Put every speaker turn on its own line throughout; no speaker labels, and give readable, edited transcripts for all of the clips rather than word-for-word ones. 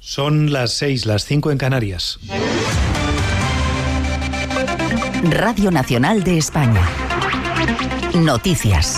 Son las 6, las 5 en Canarias.
Radio Nacional de España. Noticias.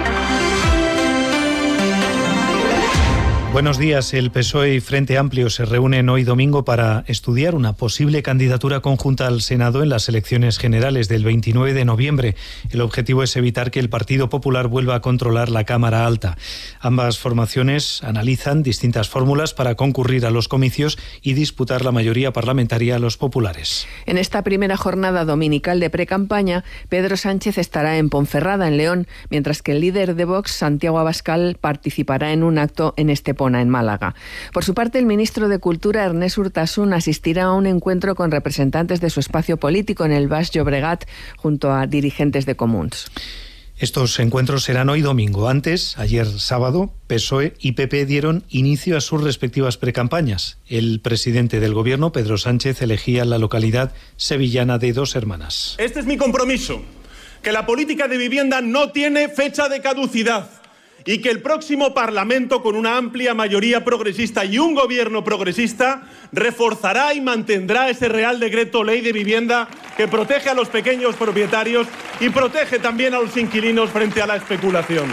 Buenos días. El PSOE y Frente Amplio se reúnen hoy domingo para estudiar una posible candidatura conjunta al Senado en las elecciones generales del 29 de noviembre. El objetivo es evitar que el Partido Popular vuelva a controlar la Cámara Alta. Ambas formaciones analizan distintas fórmulas para concurrir a los comicios y disputar la mayoría parlamentaria a los populares.
En esta primera jornada dominical de precampaña, Pedro Sánchez estará en Ponferrada, en León, mientras que el líder de Vox, Santiago Abascal, participará en un acto en Estepona, en Málaga. Por su parte, el ministro de Cultura, Ernest Urtasun, asistirá a un encuentro con representantes de su espacio político en el Baix Llobregat, junto a dirigentes de Comuns.
Estos encuentros serán hoy domingo. Antes, ayer sábado, PSOE y PP dieron inicio a sus respectivas precampañas. El presidente del gobierno, Pedro Sánchez, elegía la localidad sevillana de Dos Hermanas.
Este es mi compromiso, que la política de vivienda no tiene fecha de caducidad y que el próximo Parlamento, con una amplia mayoría progresista y un gobierno progresista, reforzará y mantendrá ese Real Decreto Ley de Vivienda que protege a los pequeños propietarios y protege también a los inquilinos frente a la especulación.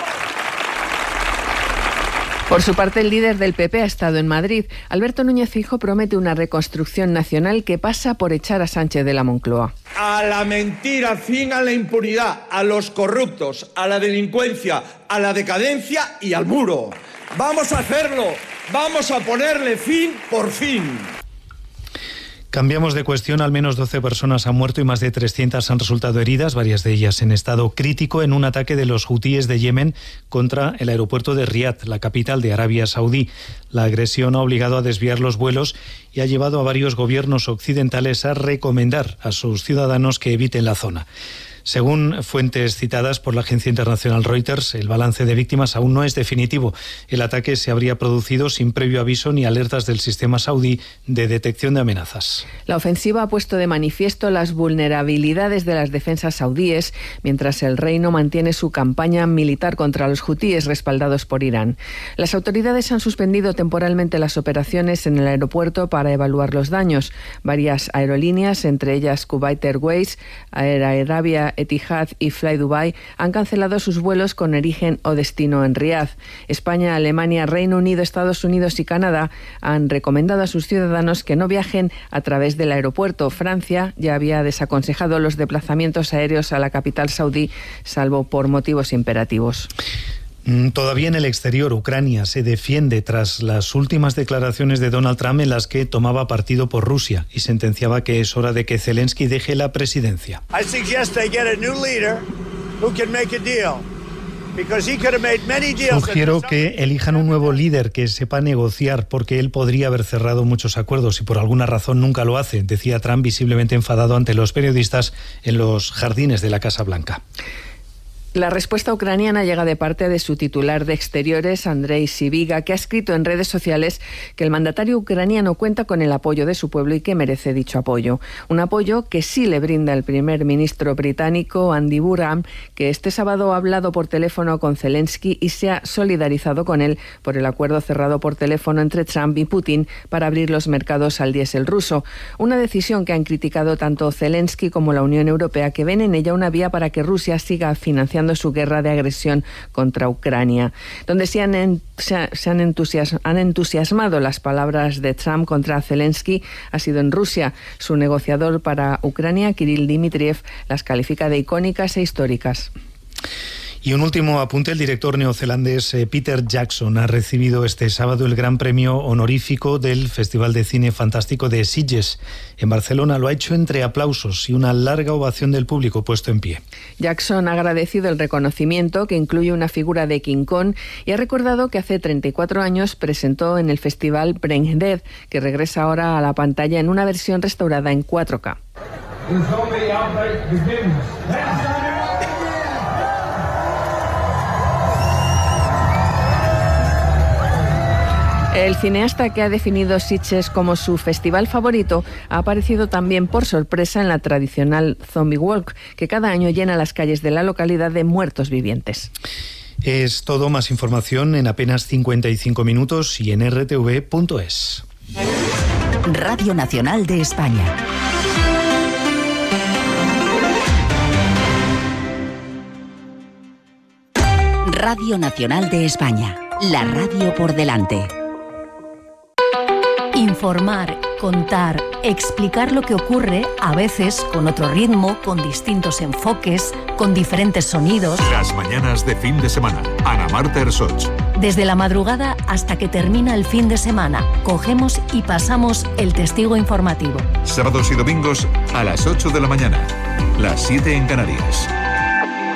Por su parte, el líder del PP ha estado en Madrid. Alberto Núñez Feijóo promete una reconstrucción nacional que pasa por echar a Sánchez de la Moncloa.
A la mentira, fin a la impunidad, a los corruptos, a la delincuencia, a la decadencia y al muro. Vamos a hacerlo, vamos a ponerle fin por fin.
Cambiamos de cuestión. Al menos 12 personas han muerto y más de 300 han resultado heridas, varias de ellas en estado crítico, en un ataque de los hutíes de Yemen contra el aeropuerto de Riad, la capital de Arabia Saudí. La agresión ha obligado a desviar los vuelos y ha llevado a varios gobiernos occidentales a recomendar a sus ciudadanos que eviten la zona. Según fuentes citadas por la agencia internacional Reuters, el balance de víctimas aún no es definitivo. El ataque se habría producido sin previo aviso ni alertas del sistema saudí de detección de amenazas.
La ofensiva ha puesto de manifiesto las vulnerabilidades de las defensas saudíes, mientras el reino mantiene su campaña militar contra los hutíes respaldados por Irán. Las autoridades han suspendido temporalmente las operaciones en el aeropuerto para evaluar los daños. Varias aerolíneas, entre ellas Kuwait Airways, Air Arabia, Etihad y Fly Dubai, han cancelado sus vuelos con origen o destino en Riad. España, Alemania, Reino Unido, Estados Unidos y Canadá han recomendado a sus ciudadanos que no viajen a través del aeropuerto. Francia ya había desaconsejado los desplazamientos aéreos a la capital saudí, salvo por motivos imperativos.
Todavía en el exterior, Ucrania se defiende tras las últimas declaraciones de Donald Trump en las que tomaba partido por Rusia y sentenciaba que es hora de que Zelensky deje la presidencia. Sugiero que elijan un nuevo líder que sepa negociar, porque él podría haber cerrado muchos acuerdos y por alguna razón nunca lo hace, decía Trump, visiblemente enfadado ante los periodistas en los jardines de la Casa Blanca.
La respuesta ucraniana llega de parte de su titular de Exteriores, Andrei Sybiga, que ha escrito en redes sociales que el mandatario ucraniano cuenta con el apoyo de su pueblo y que merece dicho apoyo. Un apoyo que sí le brinda el primer ministro británico, Andy Burnham, que este sábado ha hablado por teléfono con Zelensky y se ha solidarizado con él por el acuerdo cerrado por teléfono entre Trump y Putin para abrir los mercados al diésel ruso. Una decisión que han criticado tanto Zelensky como la Unión Europea, que ven en ella una vía para que Rusia siga financiando su guerra de agresión contra Ucrania. Donde han entusiasmado las palabras de Trump contra Zelensky ha sido en Rusia. Su negociador para Ucrania, Kirill Dmitriev, las califica de icónicas e históricas.
Y un último apunte: el director neozelandés Peter Jackson ha recibido este sábado el gran premio honorífico del Festival de Cine Fantástico de Sitges. En Barcelona lo ha hecho entre aplausos y una larga ovación del público puesto en pie.
Jackson ha agradecido el reconocimiento, que incluye una figura de King Kong, y ha recordado que hace 34 años presentó en el festival Brain Dead, que regresa ahora a la pantalla en una versión restaurada en 4K. El cineasta, que ha definido Sitges como su festival favorito, ha aparecido también por sorpresa en la tradicional Zombie Walk, que cada año llena las calles de la localidad de muertos vivientes.
Es todo. Más información en apenas 55 minutos y en rtv.es.
Radio Nacional de España. Radio Nacional de España, la radio por delante.
Informar, contar, explicar lo que ocurre, a veces con otro ritmo, con distintos enfoques, con diferentes sonidos.
Las mañanas de fin de semana. Ana Marta Ersoch.
Desde la madrugada hasta que termina el fin de semana, cogemos y pasamos el testigo informativo.
Sábados y domingos a las 8 de la mañana, las 7 en Canarias.